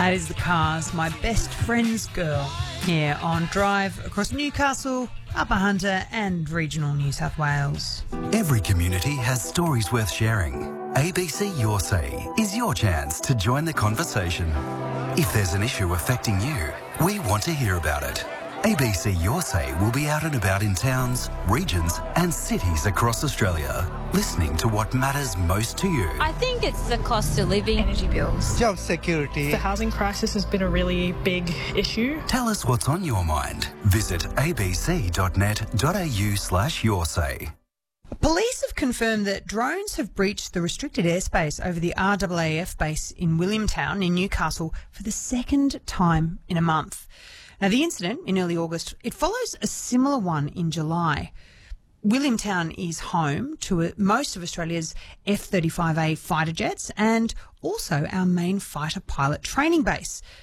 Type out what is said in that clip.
That is the Cars, My Best Friend's Girl, here on Drive across Newcastle, Upper Hunter and regional New South Wales. Every community has stories worth sharing. ABC Your Say is your chance to join the conversation. If there's an issue affecting you, we want to hear about it. ABC Your Say will be out and about in towns, regions and cities across Australia, listening to what matters most to you. I think it's the cost of living, energy bills, job security. The housing crisis has been a really big issue. Tell us what's on your mind. Visit abc.net.au/yoursay. Police have confirmed that drones have breached the restricted airspace over the RAAF base in Williamtown in Newcastle for the second time in a month. Now, the incident in early August, it follows a similar one in July. Williamtown is home to most of Australia's F-35A fighter jets and also our main fighter pilot training base.